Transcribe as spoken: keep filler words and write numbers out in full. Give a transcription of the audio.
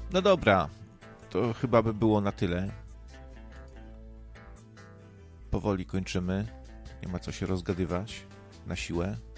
No dobra, to chyba by było na tyle. Powoli kończymy. Nie ma co się rozgadywać na siłę.